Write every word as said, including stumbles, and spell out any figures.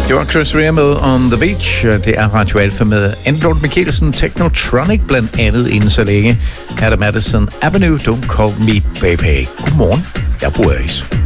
Det var Chris Rea med On The Beach. Det er Radio Alfa med Anne Mikkelsen, Technotronic blandt andet inden så længe. Her er der Madison Avenue, Don't Call Me Baby. Godmorgen, jeg bor i Aarhus.